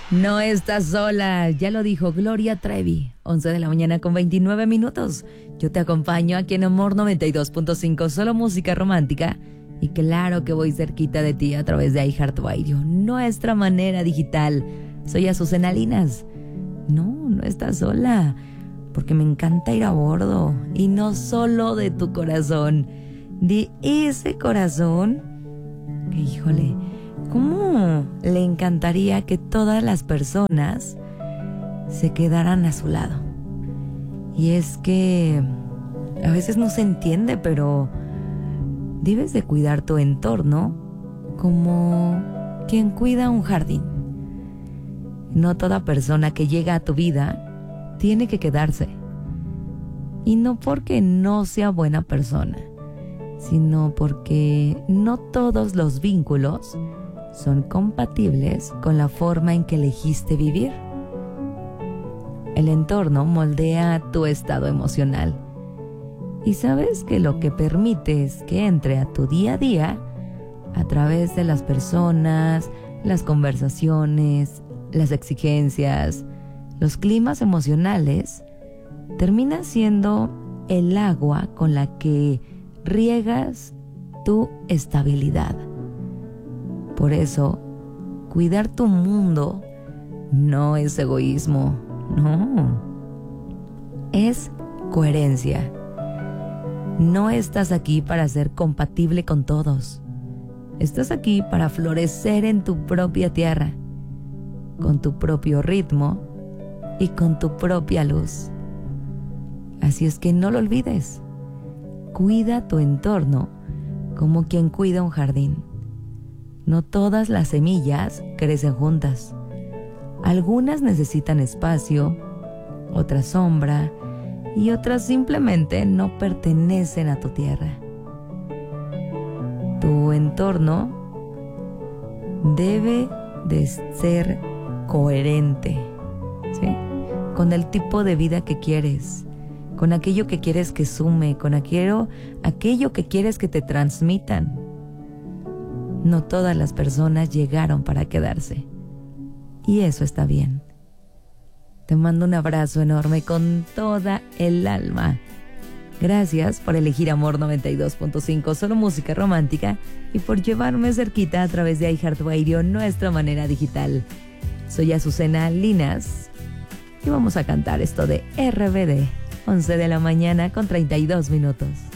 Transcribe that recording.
No estás sola, ya lo dijo Gloria Trevi. 11 de la mañana con 29 minutos. Yo te acompaño aquí en Amor 92.5, solo música romántica. Y claro que voy cerquita de ti a través de iHeartRadio, nuestra manera digital. Soy Azucena Linas. No estás sola, porque me encanta ir a bordo. Y no solo de tu corazón, de ese corazón que, híjole, ¿cómo le encantaría que todas las personas se quedaran a su lado? Y es que a veces no se entiende, pero debes de cuidar tu entorno como quien cuida un jardín. No toda persona que llega a tu vida tiene que quedarse. Y no porque no sea buena persona, sino porque no todos los vínculos son compatibles con la forma en que elegiste vivir. El entorno moldea tu estado emocional. Y sabes que lo que permites que entre a tu día a día, a través de las personas, las conversaciones, las exigencias, los climas emocionales, termina siendo el agua con la que riegas tu estabilidad. Por eso, cuidar tu mundo no es egoísmo, no. Es coherencia. No estás aquí para ser compatible con todos. Estás aquí para florecer en tu propia tierra, con tu propio ritmo y con tu propia luz. Así es que no lo olvides. Cuida tu entorno como quien cuida un jardín. No todas las semillas crecen juntas. Algunas necesitan espacio, otras sombra y otras simplemente no pertenecen a tu tierra. Tu entorno debe de ser coherente, ¿sí? Con el tipo de vida que quieres, con aquello que quieres que sume, con aquello que quieres que te transmitan. No todas las personas llegaron para quedarse. Y eso está bien. Te mando un abrazo enorme con toda el alma. Gracias por elegir Amor 92.5, solo música romántica, y por llevarme cerquita a través de iHeartRadio, nuestra manera digital. Soy Azucena Linas y vamos a cantar esto de RBD. 11 de la mañana con 32 minutos.